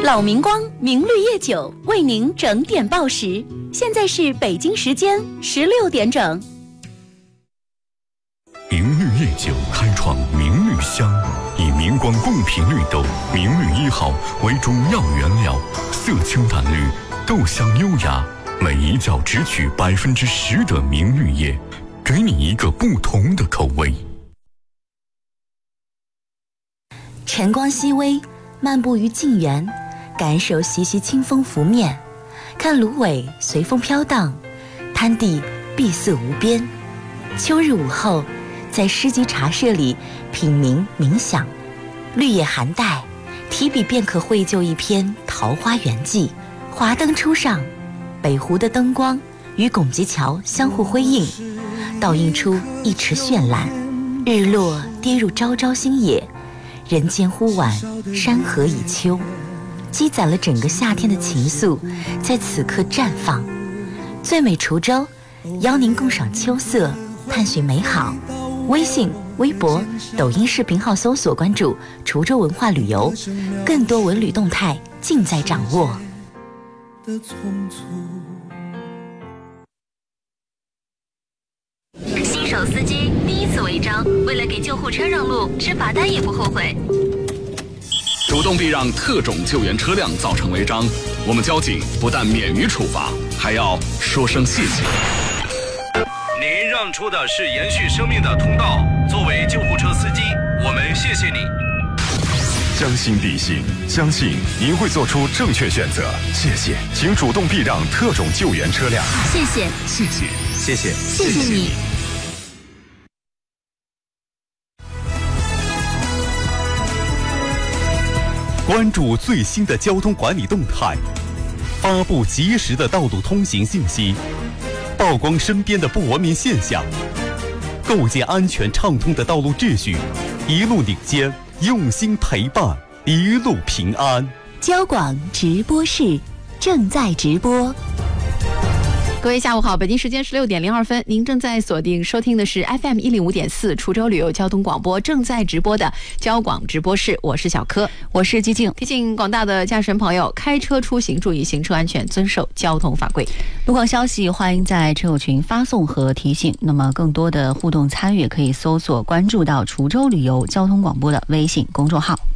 老明光明绿叶酒为您整点报时，现在是北京时间16点整。 明绿叶酒开创明绿香，以明光贡品绿豆明绿1号为主要原料，色清淡绿，豆香优雅，每一角只取10%的明绿叶，给你一个不同的口味。 晨光熹微，漫步于静园，感受习习清风拂面，看芦苇随风飘荡，滩地碧色无边。秋日午后，在诗集茶社里品茗冥想，绿叶含带，提笔便可绘就一篇《桃花源记》。华灯初上，北湖的灯光与拱极桥相互辉映，倒映出一池绚烂。日落跌入朝朝星野，人间忽晚，山河已秋，积攒了整个夏天的情愫，在此刻绽放。最美滁州，邀您共赏秋色，探寻美好。微信、微博、抖音视频号搜索关注滁州文化旅游，更多文旅动态尽在掌握。 新手司机第一次违章，为了给救护车让路，吃罚单也不后悔。 主动避让特种救援车辆造成违章，我们交警不但免于处罚，还要说声谢谢。 您让出的是延续生命的通道，作为救护车司机，我们谢谢你。 将心比心，相信您会做出正确选择。谢谢，请主动避让特种救援车辆。 谢谢， 谢谢， 谢谢， 谢谢你。 关注最新的交通管理动态，发布及时的道路通行信息，曝光身边的不文明现象，构建安全畅通的道路秩序，一路领先，用心陪伴，一路平安。 交广直播室正在直播。 各位下午好，北京时间16点02分，您正在锁定收听的是 FM 105.4滁州旅游交通广播正在直播的交广直播室，我是小柯， 我是寂静。 提醒广大的驾驶人朋友，开车出行注意行车安全，遵守交通法规。 路况消息欢迎在车友群发送和提醒，那么更多的互动参与可以搜索关注到滁州旅游交通广播的微信公众号。